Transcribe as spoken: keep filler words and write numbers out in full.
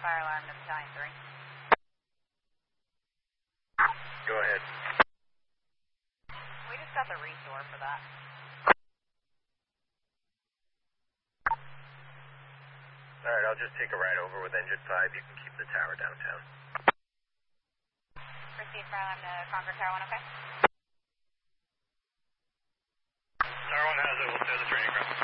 fire alarm to Battalion three. Go ahead. We just got the restore for that. Alright, I'll just take a ride over with Engine five. You can keep the tower downtown. Proceed fire alarm to Concord Tower one, okay? Tower one has it. We'll clear the training ground.